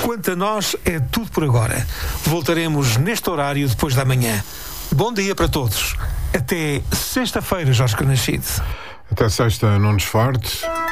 Quanto a nós, é tudo por agora. Voltaremos neste horário depois da manhã. Bom dia para todos. Até sexta-feira, Jorge Canachide. Até sexta, não nos fartes.